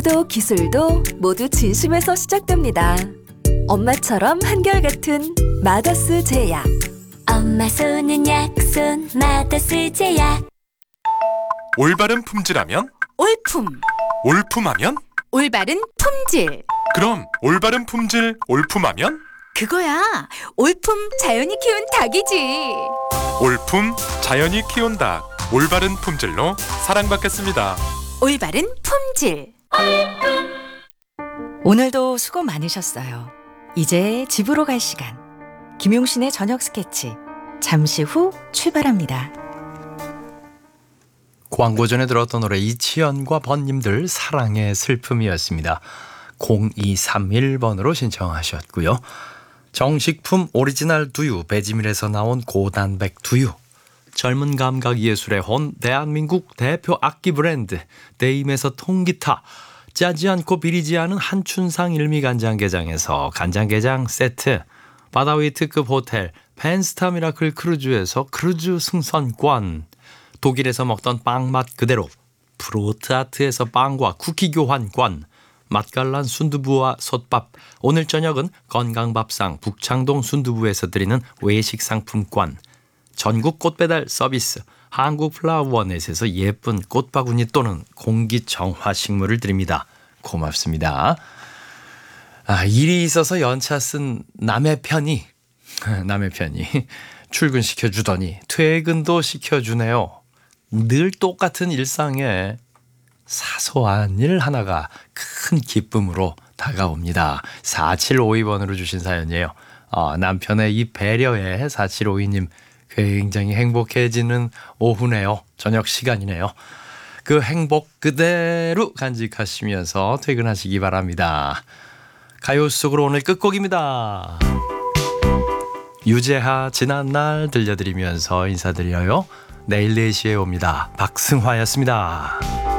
또 기술도 모두 진심에서 시작됩니다. 엄마처럼 한결같은 마더스 제약. 엄마 손은 약손 마더스 제약. 올바른 품질하면? 올품, 올품하면? 올바른 품질. 그럼 올바른 품질 올품하면? 그거야, 올품 자연이 키운 닭이지. 올품 자연이 키운 닭. 올바른 품질로 사랑받겠습니다. 올바른 품질. 오늘도 수고 많으셨어요. 이제 집으로 갈 시간. 김용신의 저녁 스케치 잠시 후 출발합니다. 광고 전에 들었던 노래 이치현과 번님들 사랑의 슬픔이었습니다. 0231번으로 신청하셨고요. 정식품 오리지널 두유 배지밀에서 나온 고단백 두유, 젊은 감각 예술의 혼 대한민국 대표 악기 브랜드 데임에서 통기타, 짜지 않고 비리지 않은 한춘상 일미간장게장에서 간장게장 세트, 바다 위 특급 호텔 펜스타 미라클 크루즈에서 크루즈 승선권, 독일에서 먹던 빵맛 그대로 프로트아트에서 빵과 쿠키 교환권, 맛깔난 순두부와 솥밥, 오늘 저녁은 건강밥상 북창동 순두부에서 드리는 외식 상품권, 전국 꽃배달 서비스 한국플라워넷에서 예쁜 꽃바구니 또는 공기정화 식물을 드립니다. 고맙습니다. 일이 있어서 연차 쓴 남의 편이 출근시켜주더니 퇴근도 시켜주네요. 늘 똑같은 일상에 사소한 일 하나가 큰 기쁨으로 다가옵니다. 4752번으로 주신 사연이에요. 남편의 이 배려에 4752님 굉장히 행복해지는 오후네요. 저녁 시간이네요. 그 행복 그대로 간직하시면서 퇴근하시기 바랍니다. 가요 속으로 오늘 끝곡입니다. 유재하 지난날 들려드리면서 인사드려요. 내일 4시에 옵니다. 박승화였습니다.